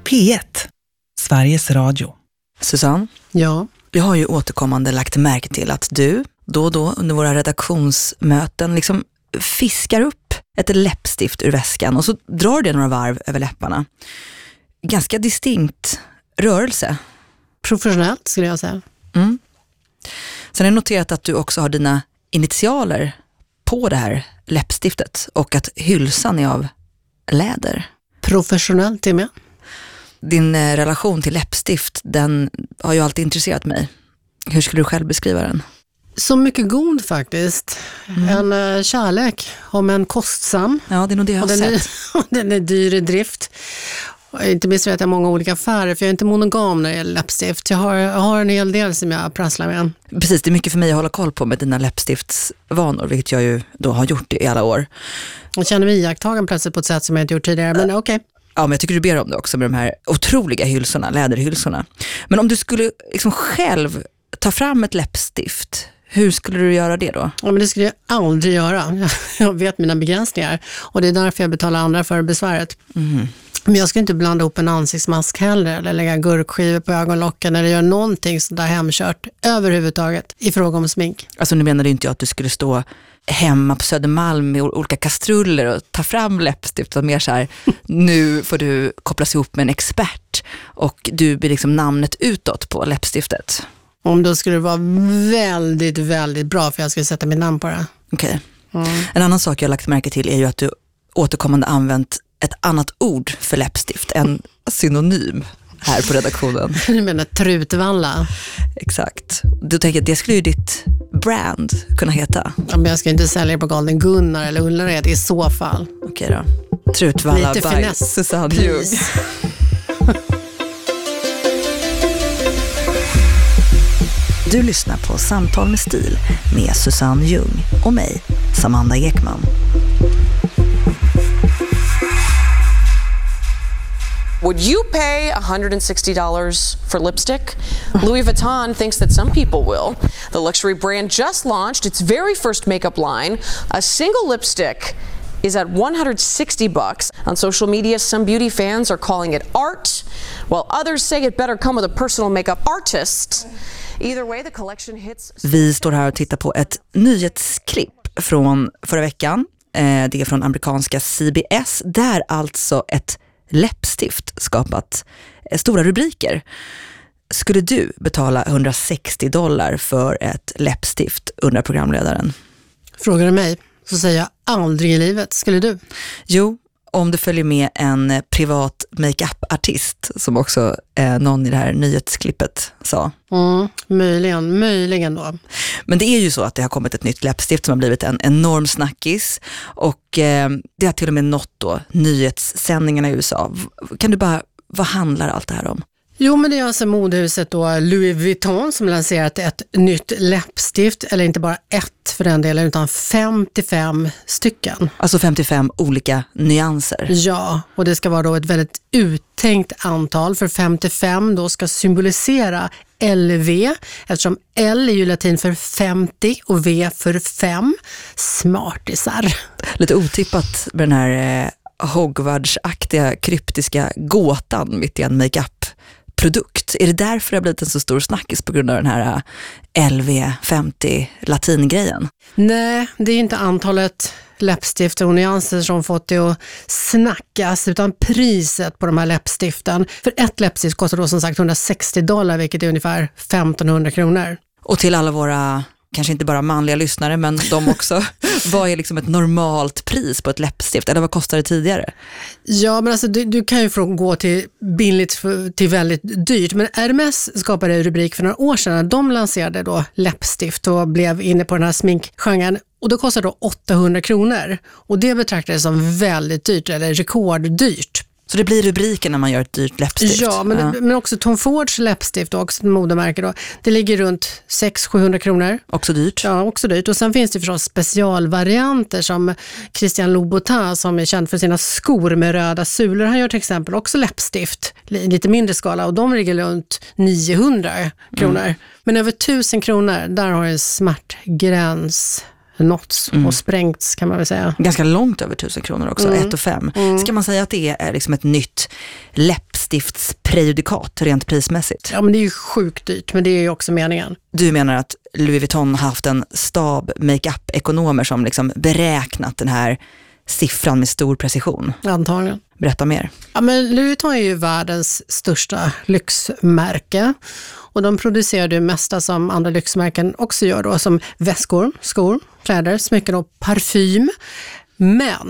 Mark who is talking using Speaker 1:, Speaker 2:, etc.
Speaker 1: P1, Sveriges Radio.
Speaker 2: Susanne?
Speaker 3: Ja.
Speaker 2: Jag har ju återkommande lagt märke till att du då och då under våra redaktionsmöten liksom fiskar upp ett läppstift ur väskan och så drar det några varv över läpparna. Ganska distinkt rörelse.
Speaker 3: Professionellt skulle jag säga.
Speaker 2: Mm. Sen har jag noterat att du också har dina initialer på det här läppstiftet och att hylsan är av läder.
Speaker 3: Professionellt är med.
Speaker 2: Din relation till läppstift, den har ju alltid intresserat mig. Hur skulle du själv beskriva den?
Speaker 3: Så mycket god faktiskt. En kärlek, om en kostsam.
Speaker 2: Ja, det är nog det jag har sett.
Speaker 3: Den är dyr i drift. Inte minst vet jag många olika affärer, för jag är inte monogam när det gäller läppstift. Jag har en hel del som jag prasslar med.
Speaker 2: Precis, det är mycket för mig att hålla koll på med dina läppstiftsvanor, vilket jag ju då har gjort i alla år.
Speaker 3: Jag känner mig iakttagen plötsligt på ett sätt som jag inte gjort tidigare, men okej.
Speaker 2: Ja, men jag tycker du ber om det också med de här otroliga hylsorna, läderhylsorna. Men om du skulle liksom själv ta fram ett läppstift, hur skulle du göra det då?
Speaker 3: Ja, men det skulle jag aldrig göra. Jag vet mina begränsningar. Och det är därför jag betalar andra för besväret.
Speaker 2: Mm.
Speaker 3: Men jag ska inte blanda ihop en ansiktsmask heller eller lägga gurkskivor på ögonlocken eller göra någonting sådär hemkört överhuvudtaget i fråga om smink.
Speaker 2: Alltså nu menar du inte att du skulle stå hemma på Södermalm med olika kastruller och ta fram läppstift och mer så här, nu får du kopplas ihop med en expert och du blir liksom namnet utåt på läppstiftet.
Speaker 3: Om då skulle det vara väldigt, väldigt bra för jag skulle sätta mitt namn på det.
Speaker 2: Okej. En annan sak jag har lagt märke till är ju att du återkommande använt ett annat ord för läppstift, en synonym här på redaktionen.
Speaker 3: Du menar trutvalla?
Speaker 2: Exakt. Du tänker att det skulle ju ditt brand kunna heta.
Speaker 3: Ja, men jag ska inte sälja på Golden Gunnar eller Ullared i så fall.
Speaker 2: Okej då. Trutvalla
Speaker 3: lite
Speaker 2: by
Speaker 3: finess.
Speaker 2: Susanne Ljung. Du lyssnar på Samtal med stil med Susanne Ljung och mig, Samanda Ekman.
Speaker 4: Would you pay $160 for lipstick? Louis Vuitton thinks that some people will. The luxury brand just launched its very first makeup line. A single lipstick is at $160. On social media, some beauty fans are calling it art, while others say it better come with a personal makeup artist. Either way, the collection hits...
Speaker 2: Vi står här och tittar på ett nyhetsklipp från förra veckan. Det är från amerikanska CBS, där alltså ett läppstift skapat stora rubriker. Skulle du betala $160 för ett läppstift, undrar programledaren.
Speaker 3: Frågar du mig så säger jag aldrig i livet. Skulle du?
Speaker 2: Jo, om det följer med en privat make-up-artist, som också någon i det här nyhetsklippet sa.
Speaker 3: Möjligen då.
Speaker 2: Men det är ju så att det har kommit ett nytt läppstift som har blivit en enorm snackis, och det har till och med nått då nyhetssändningarna i USA. Kan du bara, vad handlar allt det här om?
Speaker 3: Jo, men det är alltså modehuset då Louis Vuitton som lanserat ett nytt läppstift, eller inte bara ett för den delen utan 55 stycken.
Speaker 2: Alltså 55 olika nyanser.
Speaker 3: Ja, och det ska vara då ett väldigt uttänkt antal, för 55 då ska symbolisera LV, eftersom L är ju latin för 50 och V för 5. Smartisar.
Speaker 2: Lite otippat med den här Hogwarts-aktiga kryptiska gåtan mitt i en make-up-produkt. Är det därför det har blivit en så stor snackis på grund av den här LV50 latingrejen?
Speaker 3: Nej, det är inte antalet läppstift och nyanser som fått det att snackas, utan priset på de här läppstiften. För ett läppstift kostar då som sagt $160, vilket är ungefär 1500 kronor.
Speaker 2: Och till alla våra, kanske inte bara manliga lyssnare, men de också, vad är liksom ett normalt pris på ett läppstift? Eller vad kostar det tidigare?
Speaker 3: Ja, men alltså du kan ju gå till billigt till väldigt dyrt. Men Hermès skapade en rubrik för några år sedan. De lanserade då läppstift och blev inne på den här sminkgenren. Och då kostar då 800 kronor. Och det betraktades som väldigt dyrt, eller rekorddyrt.
Speaker 2: Så det blir rubriken när man gör ett dyrt läppstift?
Speaker 3: Ja, men också Tom Fords läppstift, också ett modemärke då. Det ligger runt 600-700 kronor.
Speaker 2: Också dyrt?
Speaker 3: Ja, också dyrt. Och sen finns det förstås specialvarianter som Christian Louboutin, som är känd för sina skor med röda sulor. Han gör till exempel också läppstift i lite mindre skala, och de ligger runt 900 kronor. Men över 1000 kronor, där har en smärtgräns nåtts och sprängts, kan man väl säga.
Speaker 2: Ganska långt över 1000 kronor också, 1 500. Ska man säga att det är liksom ett nytt läppstift läppstiftsprejudikat rent prismässigt.
Speaker 3: Ja, men det är ju sjukt dyrt, men det är ju också meningen.
Speaker 2: Du menar att Louis Vuitton har haft en stab makeup-ekonomer som liksom beräknat den här siffran med stor precision?
Speaker 3: Antagligen.
Speaker 2: Berätta mer.
Speaker 3: Ja, men Louis Vuitton är ju världens största lyxmärke och de producerar det mesta som andra lyxmärken också gör då, som väskor, skor, kläder, smycken och parfym. Men